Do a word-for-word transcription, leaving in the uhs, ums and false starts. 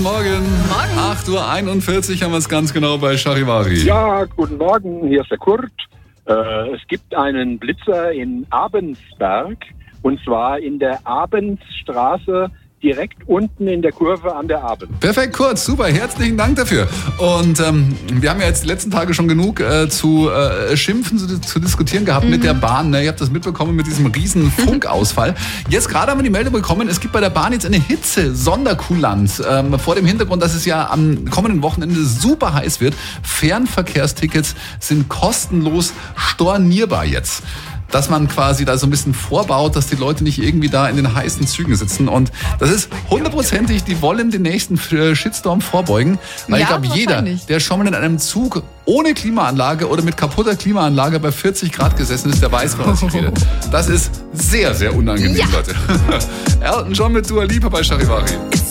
Morgen. Morgen. acht Uhr einundvierzig haben wir es ganz genau bei Charivari. Ja, guten Morgen, hier ist der Kurt. Äh, es gibt einen Blitzer in Abendsberg und zwar in der Abendsstraße, direkt unten in der Kurve an der Abend. Perfekt, Kurt, super, herzlichen Dank dafür. Und ähm, wir haben ja jetzt die letzten Tage schon genug äh, zu äh, Schimpfen, zu, zu diskutieren gehabt mhm. mit der Bahn. Ne? Ihr habt das mitbekommen mit diesem riesen Funkausfall. Jetzt gerade haben wir die Meldung bekommen, es gibt bei der Bahn jetzt eine Hitze-Sonderkulanz. Ähm, vor dem Hintergrund, dass es ja am kommenden Wochenende super heiß wird. Fernverkehrstickets sind kostenlos stornierbar jetzt. Dass man quasi da so ein bisschen vorbaut, dass die Leute nicht irgendwie da in den heißen Zügen sitzen. Und das ist hundertprozentig, die wollen den nächsten Shitstorm vorbeugen. Weil Ja, ich glaube, jeder, der schon mal in einem Zug ohne Klimaanlage oder mit kaputter Klimaanlage bei vierzig Grad gesessen ist, der weiß, was ich rede. Das ist sehr, sehr unangenehm, Ja. Leute. Elton John mit Dua Lipa bei Charivari.